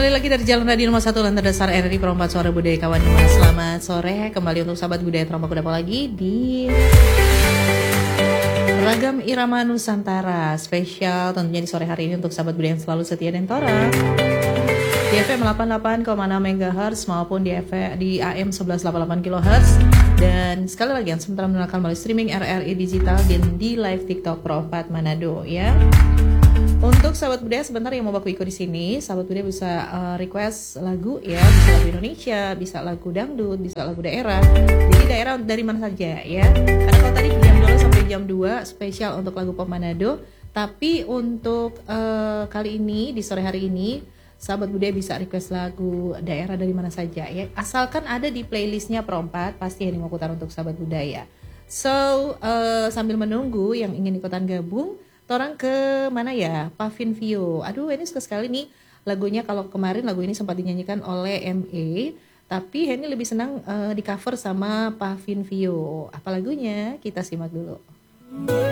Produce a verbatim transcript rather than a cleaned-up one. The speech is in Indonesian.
Kembali lagi dari Jalan Radio nomor satu Lantai Dasar R R I Perempat Suara Budaya Kawan Dima. Selamat sore kembali untuk sahabat budaya Terompak Kuda lagi di Ragam Irama Nusantara spesial tentunya di sore hari ini untuk sahabat budaya yang selalu setia dan tora di F M delapan puluh delapan koma enam megahertz maupun di F M, di A M seribu seratus delapan puluh delapan kilohertz. Dan sekali lagi yang sementara mendengarkan melalui streaming R R I digital dan di live TikTok Perempat Manado ya. Untuk sahabat budaya sebentar yang mau baku ikut di sini, sahabat budaya bisa uh, request lagu ya, bisa lagu Indonesia, bisa lagu dangdut, bisa lagu daerah. Jadi daerah dari mana saja ya. Karena kalau tadi jam dua sampai jam dua spesial untuk lagu pop Manado, tapi untuk uh, kali ini di sore hari ini sahabat budaya bisa request lagu daerah dari mana saja ya. Asalkan ada di playlistnya Perempat, pasti yang mau putar untuk sahabat budaya. So uh, sambil menunggu yang ingin ikutan gabung, orang ke mana ya? Pavin Vio. Aduh, ini suka sekali nih lagunya. Kalau kemarin lagu ini sempat dinyanyikan oleh M A, tapi Henny lebih senang uh, di cover sama Pavin Vio. Apa lagunya? Kita simak dulu.